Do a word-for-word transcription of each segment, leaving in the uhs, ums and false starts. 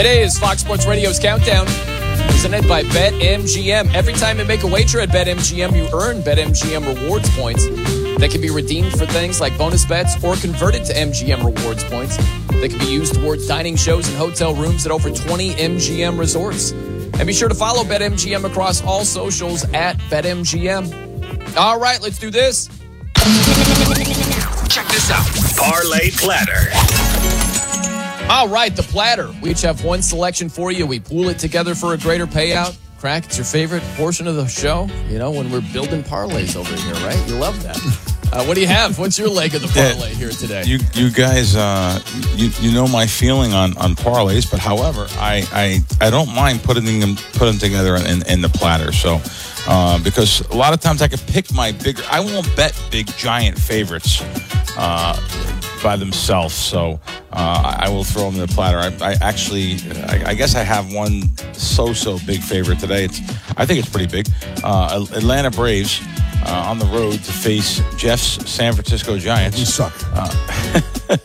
It is Fox Sports Radio's Countdown, presented by BetMGM. Every time you make a wager at BetMGM, you earn BetMGM rewards points that can be redeemed for things like bonus bets or converted to M G M rewards points that can be used towards dining shows and hotel rooms at over twenty M G M resorts. And be sure to follow BetMGM across all socials at BetMGM. All right, let's do this. Check this out. Parlay Platter. All right, the platter. We each have one selection for you. We pool it together for a greater payout. Crack, it's your favorite portion of the show, you know, when we're building parlays over here, right? You love that. Uh, what do you have? What's your leg of the parlay yeah, here today? You you guys, uh, you you know my feeling on, on parlays, but however, I, I, I don't mind putting them putting them together in, in the platter. So uh, because a lot of times I can pick my bigger. I won't bet big giant favorites uh, by themselves. So uh, I will throw them in the platter. I, I actually, I, I guess I have one so-so big favorite today. It's I think it's pretty big. Uh, Atlanta Braves. Uh, on the road to face Jeff's San Francisco Giants. You suck. Uh,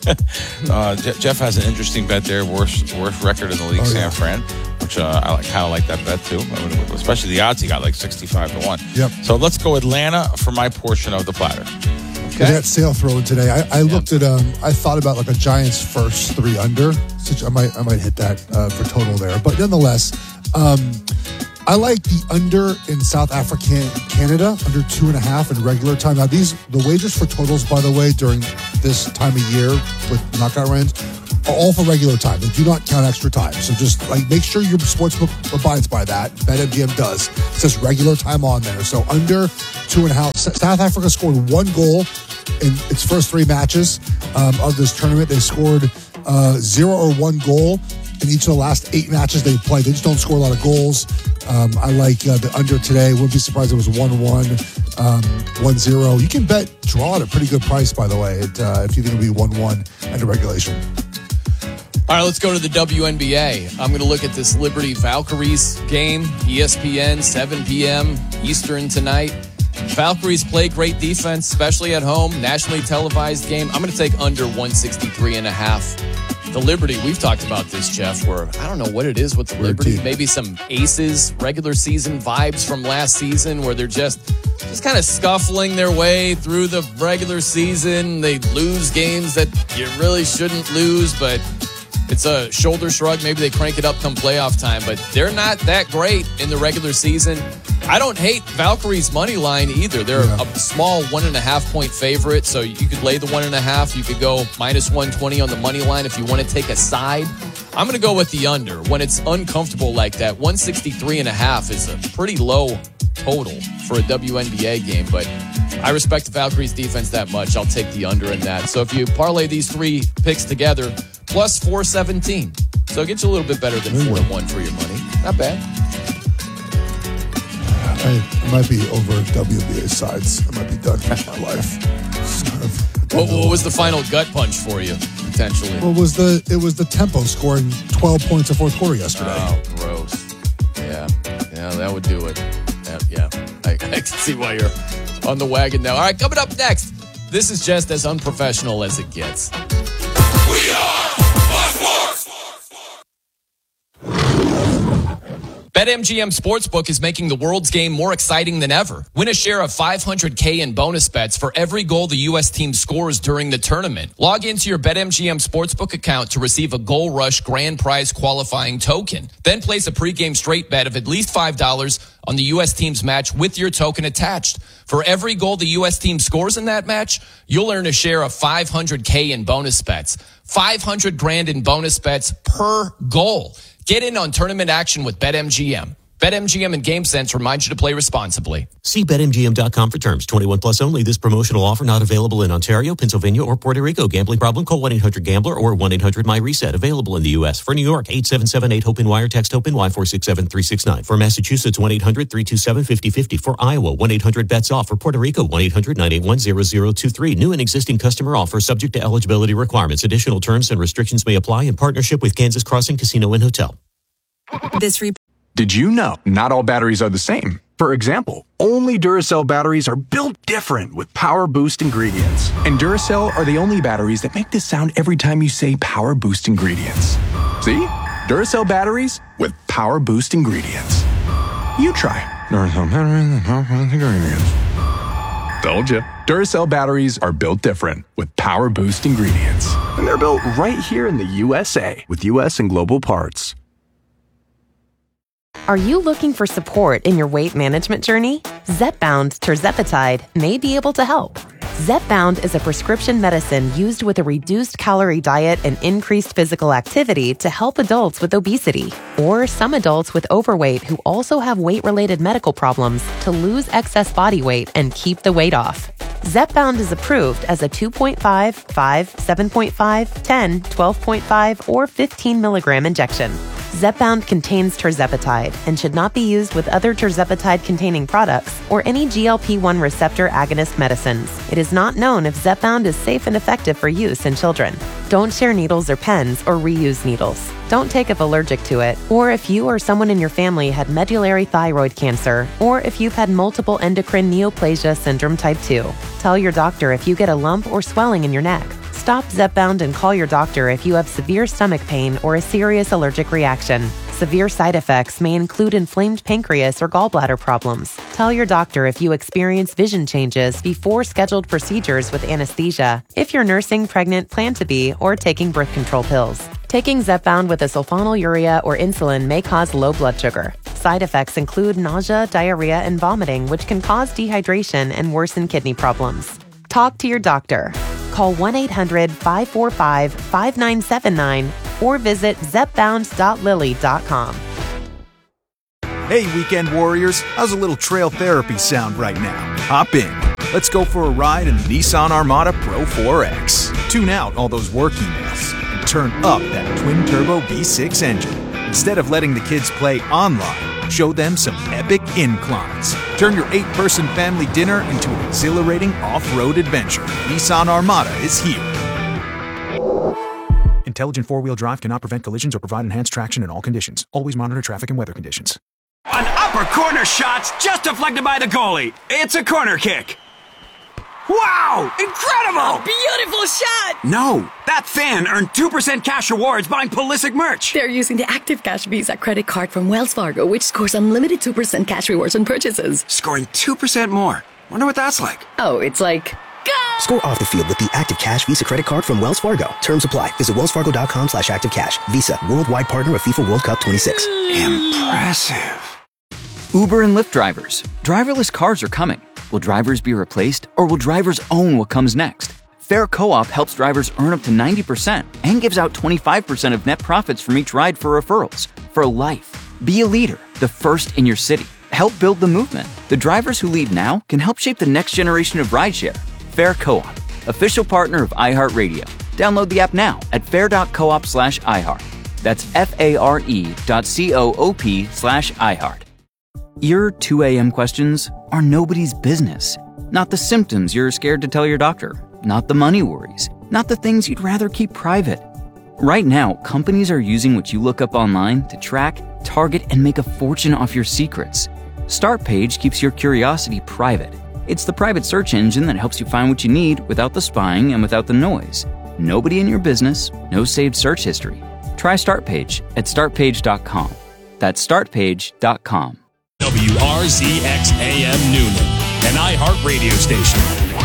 uh, Jeff has an interesting bet there, worst worst record in the league, oh, San yeah. Fran, which uh, I like, kind of like that bet too, especially the odds he got, like sixty-five to one. Yep. So let's go Atlanta for my portion of the platter. Okay. That sale throw today. I, I yep. looked at. Um, I thought about like a Giants first three under. I might I might hit that uh, for total there, but nonetheless. Um, I like the under in South Africa, Canada, under two and a half in regular time. Now, these the wagers for totals, by the way, during this time of year with knockout rounds, are all for regular time. They do not count extra time. So just like make sure your sportsbook abides by that. BetMGM does. It says regular time on there. So under two and a half. South Africa scored one goal in its first three matches um, of this tournament. They scored uh, zero or one goal in each of the last eight matches they played. They just don't score a lot of goals. Um, I like uh, the under today. Wouldn't be surprised if it was one one, um, one zero. You can bet draw at a pretty good price, by the way, it, uh, if you think it'll be one one under regulation. All right, let's go to the W N B A. I'm going to look at this Liberty Valkyries game, E S P N, seven p.m. Eastern tonight. Valkyries play great defense, especially at home. Nationally televised game. I'm going to take under one sixty-three and a half. The Liberty, we've talked about this, Jeff, where I don't know what it is with the Liberty. Maybe some Aces regular season vibes from last season where they're just just kind of scuffling their way through the regular season. They lose games that you really shouldn't lose, but it's a shoulder shrug. Maybe they crank it up come playoff time, but they're not that great in the regular season. I don't hate Valkyries' money line either. They're yeah. a small one and a half point favorite, so you could lay the one and a half. You could go minus one twenty on the money line if you want to take a side. I'm going to go with the under. When it's uncomfortable like that, one sixty-three and a half is a pretty low total for a W N B A game, but I respect the Valkyries' defense that much. I'll take the under in that. So if you parlay these three picks together, plus four seventeen. So it gets you a little bit better than four to one for your money. Not bad. I, I might be over W N B A sides. I might be done with my life. Kind of, what, what was the final gut punch for you, potentially? Well, was the it was the tempo scoring twelve points in fourth quarter yesterday. Oh, gross. Yeah, yeah, that would do it. That, yeah, I, I can see why you're on the wagon now. All right, coming up next, this is just as unprofessional as it gets. We are Fox Sports. BetMGM Sportsbook is making the world's game more exciting than ever. Win a share of five hundred thousand in bonus bets for every goal the U S team scores during the tournament. Log into your BetMGM Sportsbook account to receive a Goal Rush grand prize qualifying token. Then place a pregame straight bet of at least five dollars on the U S team's match with your token attached. For every goal the U S team scores in that match, you'll earn a share of five hundred thousand in bonus bets. five hundred grand in bonus bets per goal. Get in on tournament action with BetMGM. BetMGM and GameSense remind you to play responsibly. See Bet M G M dot com for terms. twenty-one plus only. This promotional offer not available in Ontario, Pennsylvania, or Puerto Rico. Gambling problem? Call one eight hundred gambler or one eight hundred my reset. Available in the U S. For New York, eight seven seven eight hope wire. Text HOPE-NY four six seven three six nine. For Massachusetts, one eight hundred three two seven five zero five zero. For Iowa, one eight hundred bets off. For Puerto Rico, one eight hundred nine eight one zero zero two three. New and existing customer offer subject to eligibility requirements. Additional terms and restrictions may apply in partnership with Kansas Crossing Casino and Hotel. This re- Did you know not all batteries are the same? For example, only Duracell batteries are built different with Power Boost ingredients. And Duracell are the only batteries that make this sound every time you say Power Boost ingredients. See? Duracell batteries with Power Boost ingredients. You try Duracell batteries with Power Boost ingredients. Told you. Duracell batteries are built different with Power Boost ingredients. And they're built right here in the U S A with U S and global parts. Are you looking for support in your weight management journey? Zepbound tirzepatide may be able to help. Zepbound is a prescription medicine used with a reduced calorie diet and increased physical activity to help adults with obesity or some adults with overweight who also have weight-related medical problems to lose excess body weight and keep the weight off. Zepbound is approved as a two point five, five, seven point five, ten, twelve point five, or fifteen milligram injection. Zepbound contains tirzepatide and should not be used with other tirzepatide-containing products or any G L P one receptor agonist medicines. It is not known if Zepbound is safe and effective for use in children. Don't share needles or pens or reuse needles. Don't take if allergic to it, or if you or someone in your family had medullary thyroid cancer, or if you've had multiple endocrine neoplasia syndrome type two. Tell your doctor if you get a lump or swelling in your neck. Stop Zepbound and call your doctor if you have severe stomach pain or a serious allergic reaction. Severe side effects may include inflamed pancreas or gallbladder problems. Tell your doctor if you experience vision changes before scheduled procedures with anesthesia, if you're nursing, pregnant, plan to be, or taking birth control pills. Taking Zepbound with a sulfonylurea or insulin may cause low blood sugar. Side effects include nausea, diarrhea, and vomiting, which can cause dehydration and worsen kidney problems. Talk to your doctor. Call one eight hundred, five four five, five nine seven nine or visit zepbound dot lilly dot com. Hey, weekend warriors, how's a little trail therapy sound right now? Hop in. Let's go for a ride in the Nissan Armada Pro four X. Tune out all those work emails and turn up that twin-turbo V six engine. Instead of letting the kids play online, show them some epic inclines. Turn your eight-person family dinner into an exhilarating off-road adventure. Nissan Armada is here. Intelligent four-wheel drive cannot prevent collisions or provide enhanced traction in all conditions. Always monitor traffic and weather conditions. An upper corner shot's just deflected by the goalie. It's a corner kick. Wow! Incredible! Beautiful shot! No, that fan earned two percent cash rewards buying Pulisic merch. They're using the Active Cash Visa credit card from Wells Fargo, which scores unlimited two percent cash rewards on purchases. Scoring two percent more. Wonder what that's like. Oh, it's like... Go! Score off the field with the Active Cash Visa credit card from Wells Fargo. Terms apply. Visit wellsfargo.com slash active cash. Visa, worldwide partner of FIFA World Cup twenty-six. Impressive. Uber and Lyft drivers. Driverless cars are coming. Will drivers be replaced, or will drivers own what comes next? Fair Co-op helps drivers earn up to ninety percent and gives out twenty-five percent of net profits from each ride for referrals. For life. Be a leader, the first in your city. Help build the movement. The drivers who lead now can help shape the next generation of rideshare. Fair Co-op, official partner of iHeartRadio. Download the app now at fair.coop slash iHeart. That's F-A-R-E dot C-O-O-P slash iHeart. Your two a.m. questions are nobody's business. Not the symptoms you're scared to tell your doctor. Not the money worries. Not the things you'd rather keep private. Right now, companies are using what you look up online to track, target, and make a fortune off your secrets. Startpage keeps your curiosity private. It's the private search engine that helps you find what you need without the spying and without the noise. Nobody in your business, no saved search history. Try Startpage at start page dot com. That's start page dot com. W R Z X A M Noonan, an iHeart radio station.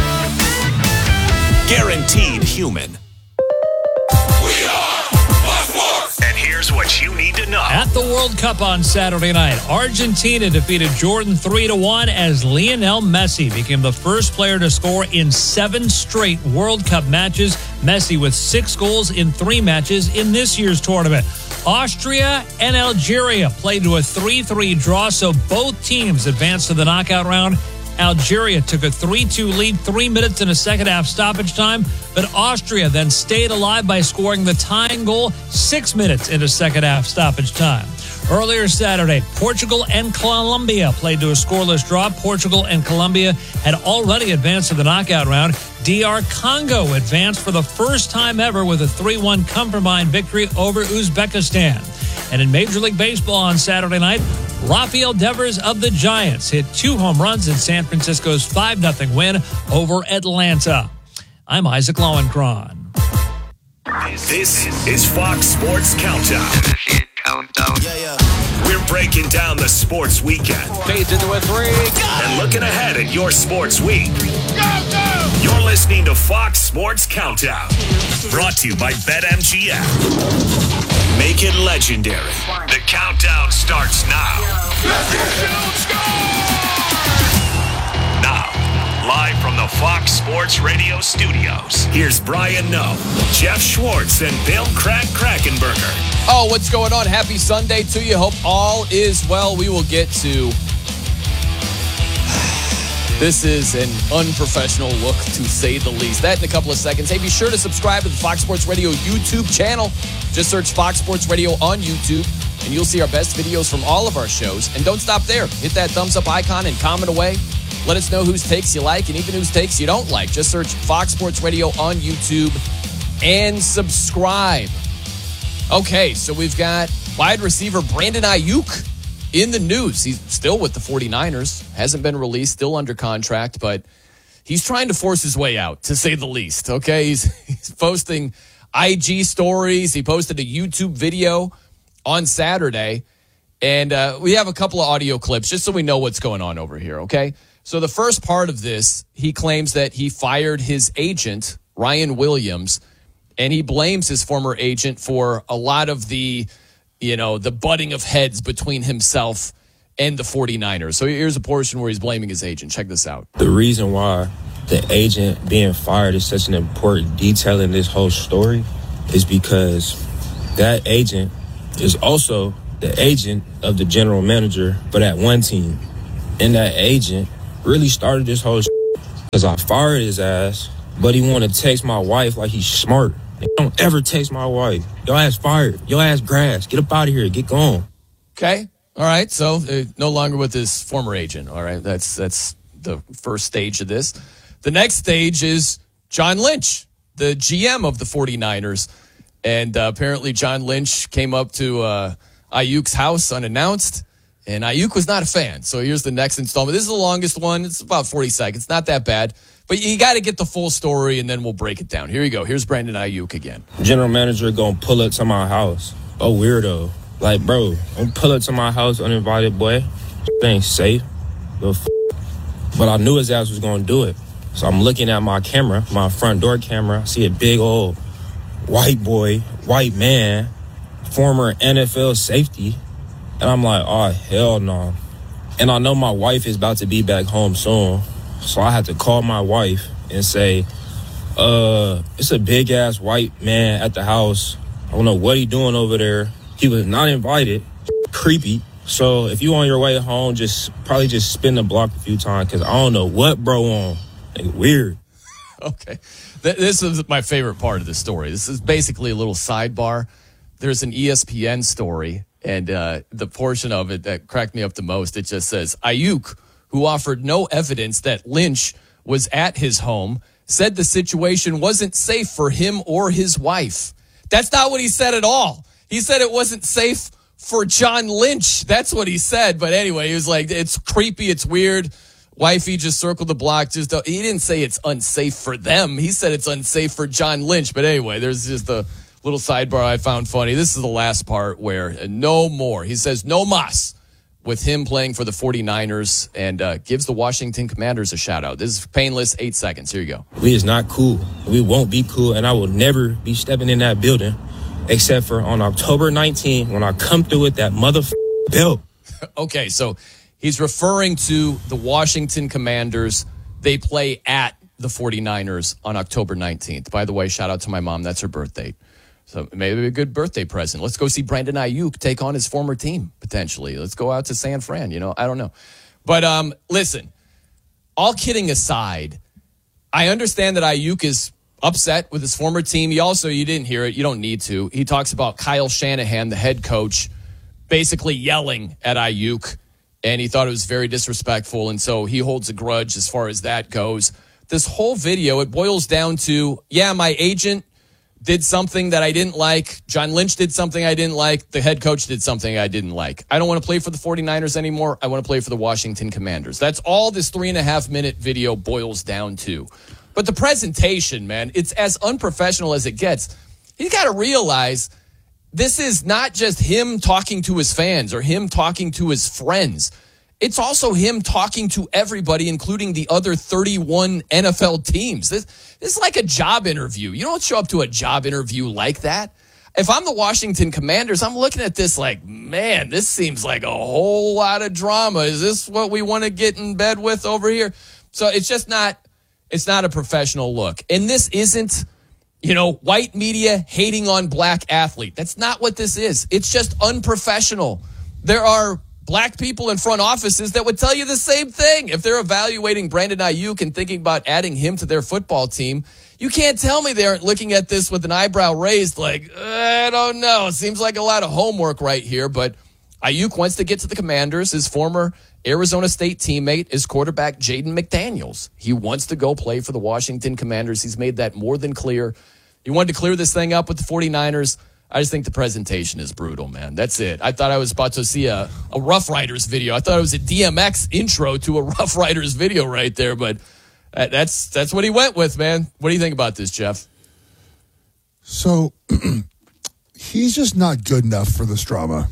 Guaranteed human. We are Buzzworks. And here's what you need to know. At the World Cup on Saturday night, Argentina defeated Jordan three to one as Lionel Messi became the first player to score in seven straight World Cup matches. Messi with six goals in three matches in this year's tournament. Austria and Algeria played to a three three draw, so both teams advanced to the knockout round. Algeria took a three two lead three minutes in a second-half stoppage time, but Austria then stayed alive by scoring the tying goal six minutes into second-half stoppage time. Earlier Saturday, Portugal and Colombia played to a scoreless draw. Portugal and Colombia had already advanced to the knockout round. D R Congo advanced for the first time ever with a three one come-from-behind victory over Uzbekistan. And in Major League Baseball on Saturday night, Rafael Devers of the Giants hit two home runs in San Francisco's five nothing win over Atlanta. I'm Isaac Lowenkron. This is Fox Sports Countdown. Countdown. Yeah, yeah. We're breaking down the sports weekend. Fades into a three. And looking ahead at your sports week. You're listening to Fox Sports Countdown. Brought to you by BetMGM. Make it legendary. The countdown starts now. Now, live from the Fox Sports Radio studios, here's Brian Noe, Jeff Schwartz, and Bill Crack Krackenberger. Oh, what's going on? Happy Sunday to you. Hope all is well. We will get to... This is an unprofessional look, to say the least. That in a couple of seconds. Hey, be sure to subscribe to the Fox Sports Radio YouTube channel. Just search Fox Sports Radio on YouTube, and you'll see our best videos from all of our shows. And don't stop there. Hit that thumbs up icon and comment away. Let us know whose takes you like and even whose takes you don't like. Just search Fox Sports Radio on YouTube and subscribe. Okay, so we've got wide receiver Brandon Aiyuk in the news. He's still with the 49ers. Hasn't been released, still under contract, but he's trying to force his way out, to say the least. Okay, he's, he's posting I G stories. He posted a YouTube video on Saturday, and uh, we have a couple of audio clips just so we know what's going on over here, okay? So the first part of this, he claims that he fired his agent, Ryan Williams, and he blames his former agent for a lot of the, you know, the butting of heads between himself and the 49ers. So here's a portion where he's blaming his agent. Check this out. The reason why the agent being fired is such an important detail in this whole story is because that agent is also the agent of the general manager for that one team. And that agent really started this whole because I fired his ass, but he wanted to text my wife like he's smart. Don't ever text my wife. Your ass fired. Your ass grass. Get up out of here. Get gone. Okay. All right. So uh, no longer with his former agent. All right. That's that's the first stage of this. The next stage is John Lynch, the G M of the 49ers. And uh, apparently John Lynch came up to uh, Aiyuk's house unannounced, and Aiyuk was not a fan. So here's the next installment. This is the longest one. It's about forty seconds. Not that bad. But you got to get the full story, and then we'll break it down. Here you go. Here's Brandon Aiyuk again. General manager going to pull up to my house. Oh, weirdo. Like, bro, don't pull up to my house uninvited, boy. It ain't safe. F- but I knew his ass was going to do it. So I'm looking at my camera, my front door camera. I see a big old white boy, white man, former N F L safety. And I'm like, oh, hell no. And I know my wife is about to be back home soon. So I had to call my wife and say, uh, it's a big-ass white man at the house. I don't know what he doing over there. He was not invited. Creepy. So if you on your way home, just probably just spin the block a few times because I don't know what bro on. Like, weird. Okay. This is my favorite part of the story. This is basically a little sidebar. There's an E S P N story, and uh, the portion of it that cracked me up the most, it just says, Aiyuk, who offered no evidence that Lynch was at his home, said the situation wasn't safe for him or his wife. That's not what he said at all. He said it wasn't safe for John Lynch. That's what he said. But anyway, he was like, it's creepy, it's weird. Wifey just circled the block. Just uh, he didn't say it's unsafe for them. He said it's unsafe for John Lynch. But anyway, there's just a little sidebar I found funny. This is the last part where uh, no more. He says no mas with him playing for the 49ers and uh, gives the Washington Commanders a shout out. This is painless. Eight seconds. Here you go. We is not cool. We won't be cool. And I will never be stepping in that building except for on October nineteenth when I come through with that motherfucking belt. Okay, so he's referring to the Washington Commanders. They play at the 49ers on October nineteenth. By the way, shout out to my mom. That's her birthday. So maybe a good birthday present. Let's go see Brandon Aiyuk take on his former team, potentially. Let's go out to San Fran, you know. I don't know. But um, listen, all kidding aside, I understand that Aiyuk is upset with his former team. He also, you didn't hear it, you don't need to. He talks about Kyle Shanahan, the head coach, basically yelling at Aiyuk, and he thought it was very disrespectful, and so he holds a grudge as far as that goes. This whole video, it boils down to, yeah, my agent did something that I didn't like. John Lynch did something I didn't like. The head coach did something I didn't like. I don't want to play for the 49ers anymore. I want to play for the Washington Commanders. That's all this three and a half minute video boils down to. But the presentation, man, it's as unprofessional as it gets. You got to realize this is not just him talking to his fans or him talking to his friends. It's also him talking to everybody, including the other thirty-one N F L teams. This, this is like a job interview. You don't show up to a job interview like that. If I'm the Washington Commanders, I'm looking at this like, man, this seems like a whole lot of drama. Is this what we want to get in bed with over here? So it's just not, it's not a professional look. And this isn't, you know, white media hating on black athlete. That's not what this is. It's just unprofessional. There are black people in front offices that would tell you the same thing. If they're evaluating Brandon Ayuk and thinking about adding him to their football team, you can't tell me they aren't looking at this with an eyebrow raised like, I don't know. It seems like a lot of homework right here. But Ayuk wants to get to the Commanders. His former Arizona State teammate is quarterback Jaden McDaniels. He wants to go play for the Washington Commanders. He's made that more than clear. He wanted to clear this thing up with the 49ers. I just think the presentation is brutal, man. That's it. I thought I was about to see a, a Rough Riders video. I thought it was a D M X intro to a Rough Riders video right there, but that's that's what he went with, man. What do you think about this, Jeff? So he's just not good enough for this drama.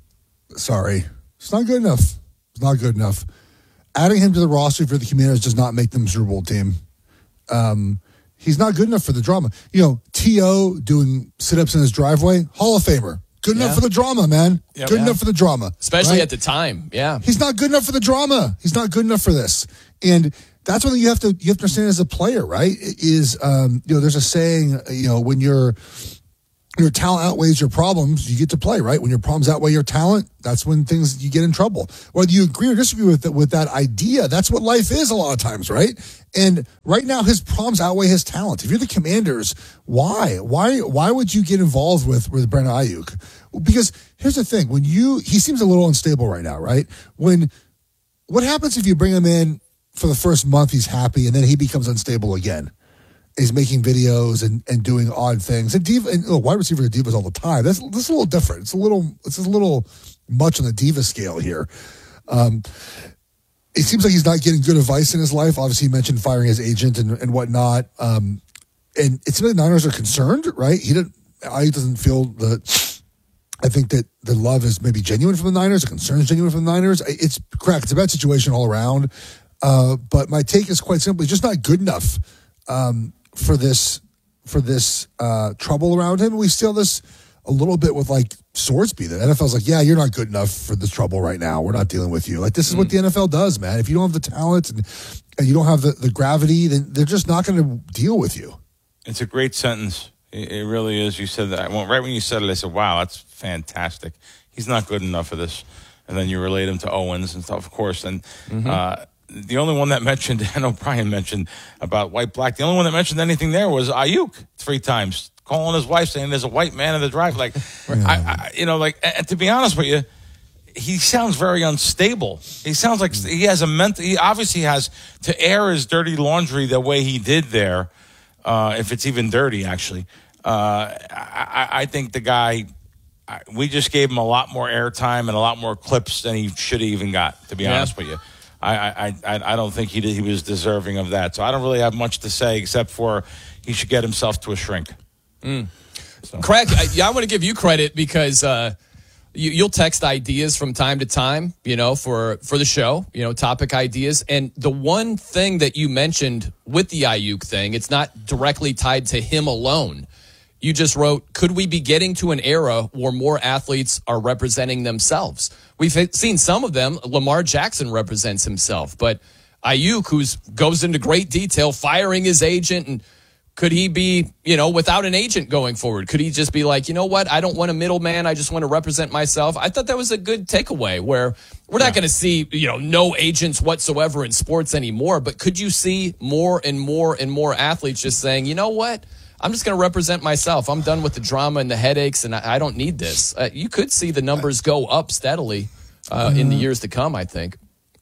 Sorry. It's not good enough. It's not good enough. Adding him to the roster for the Commanders does not make them a Super Bowl team. Um, he's not good enough for the drama. You know, T O doing sit-ups in his driveway, Hall of Famer. Good enough Yeah. for the drama, man. Yep. Good Yeah. enough for the drama. Especially right? at the time, yeah. He's not good enough for the drama. He's not good enough for this. And that's what you have to you have to understand as a player, right? Is um, you know, there's a saying, you know, when your your talent outweighs your problems, you get to play, right? When your problems outweigh your talent, that's when things you get in trouble. Whether you agree or disagree with that, with that idea, that's what life is a lot of times, right? And right now, his problems outweigh his talent. If you're the Commanders, why, why, why would you get involved with with Brandon Ayuk? Because here's the thing: when you he seems a little unstable right now, right? When what happens if you bring him in for the first month, he's happy, and then he becomes unstable again? He's making videos and, and doing odd things. And diva, and, oh, wide receiver divas all the time. That's, that's a little different. It's a little, it's a little much on the diva scale here. Um, it seems like he's not getting good advice in his life. Obviously, he mentioned firing his agent and, and whatnot. Um, and it seems like the Niners are concerned, right? He didn't. I doesn't feel that. I think that the love is maybe genuine from the Niners. The concern is genuine from the Niners. It's correct. It's a bad situation all around. Uh, but my take is quite simply just not good enough. Um, for this for this uh, trouble around him. We see this a little bit with like Swordsby. The N F L's like, yeah, you're not good enough for this trouble right now. We're not dealing with you. Like, this is mm. what the N F L does, man. If you don't have the talent and, and you don't have the, the gravity, then they're just not going to deal with you. It's a great sentence. It, it really is. You said that. Well, right when you said it, I said, wow, that's fantastic. He's not good enough for this. And then you relate him to Owens and stuff, of course. And mm-hmm. uh the only one that mentioned, and O'Brien mentioned about white, black, the only one that mentioned anything there was Ayuk three times, calling his wife saying there's a white man in the drive. Like, yeah. I, I, you know, like, and to be honest with you, he sounds very unstable. He sounds like he has a mental, he obviously has to air his dirty laundry the way he did there, uh, if it's even dirty, actually. Uh, I, I think the guy, we just gave him a lot more airtime and a lot more clips than he should have even got, to be yeah. honest with you. I, I I don't think he did, he was deserving of that. So I don't really have much to say except for he should get himself to a shrink. Mm. So. Craig, I, yeah, I want to give you credit because uh, you, you'll text ideas from time to time, you know, for, for the show, you know, topic ideas. And the one thing that you mentioned with the Ayuk thing, it's not directly tied to him alone. You just wrote, could we be getting to an era where more athletes are representing themselves? We've seen some of them. Lamar Jackson represents himself, but Ayuk, who goes into great detail, firing his agent, and could he be, you know, without an agent going forward? Could he just be like, you know what? I don't want a middleman. I just want to represent myself. I thought that was a good takeaway where we're not yeah. going to see, you know, no agents whatsoever in sports anymore, but could you see more and more and more athletes just saying, you know what? I'm just going to represent myself. I'm done with the drama and the headaches, and I, I don't need this. Uh, you could see the numbers go up steadily uh, uh, in the years to come, I think.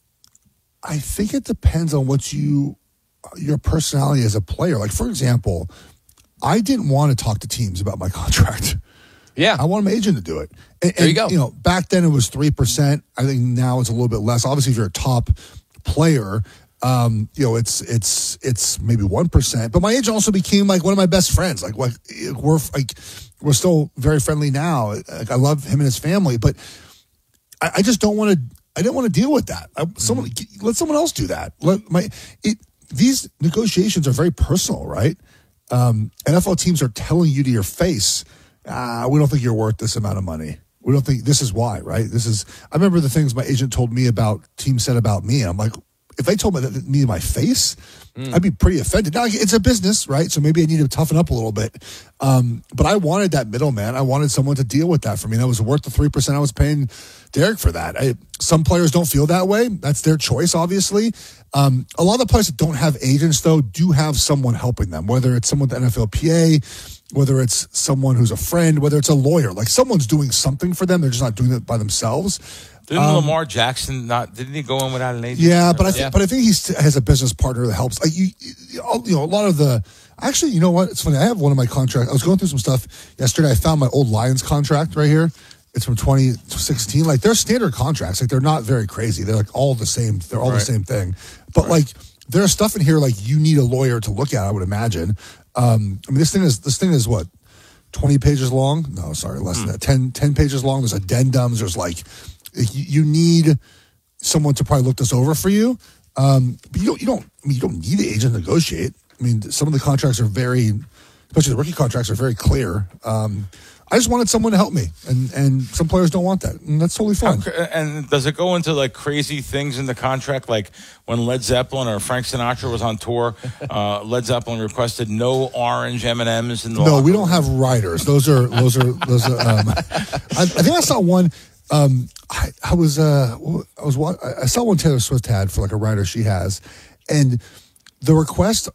I think it depends on what you, your personality as a player. Like, for example, I didn't want to talk to teams about my contract. Yeah. I want my agent to do it. And, there you go. And, you know, back then it was three percent. I think now it's a little bit less. Obviously, if you're a top player, Um, you know, it's it's it's maybe one percent. But my agent also became like one of my best friends. Like, like we're like we're still very friendly now. Like, I love him and his family, but I, I just don't want to. I didn't want to deal with that. I, someone mm-hmm. let someone else do that. Let my it. These negotiations are very personal, right? Um, N F L teams are telling you to your face, ah, we don't think you're worth this amount of money. We don't think this is why, right? This is. I remember the things my agent told me about teams said about me. I'm like, if they told me that me in my face, mm. I'd be pretty offended. Now it's a business, right? So maybe I need to toughen up a little bit. Um, but I wanted that middleman. I wanted someone to deal with that for me. That was worth the three percent I was paying Derek for that. I, some players don't feel that way. That's their choice, obviously. Um, a lot of the players that don't have agents, though, do have someone helping them, whether it's someone at the N F L P A, whether it's someone who's a friend, whether it's a lawyer. Like, someone's doing something for them. They're just not doing it by themselves. Didn't um, Lamar Jackson not? Didn't he go in without an agent? Yeah, but I think, yeah. but I think he has a business partner that helps. Like you, you know, a lot of the. Actually, you know what? It's funny. I have one of my contracts. I was going through some stuff yesterday. I found my old Lions contract right here. It's from twenty sixteen. Like, they're standard contracts. Like, they're not very crazy. They're like all the same. They're all right. the same thing. But right. like, there's stuff in here like you need a lawyer to look at. I would imagine. Um, I mean, this thing is this thing is what twenty pages long. No, sorry, less mm. than that. ten, ten pages long. There's addendums. There's like. You need someone to probably look this over for you, um, but you don't. You don't. I mean, you don't need the agent to negotiate. I mean, some of the contracts are very, especially the rookie contracts, are very clear. Um, I just wanted someone to help me, and and some players don't want that, and that's totally fine. How, and does it go into like crazy things in the contract, like when Led Zeppelin or Frank Sinatra was on tour? Uh, Led Zeppelin requested no orange M and M's in the. No, we don't have riders. Those are those are those are. Um, I, I think I saw one. Um, I, I was uh, I was I saw one Taylor Swift had for like a rider she has, and the request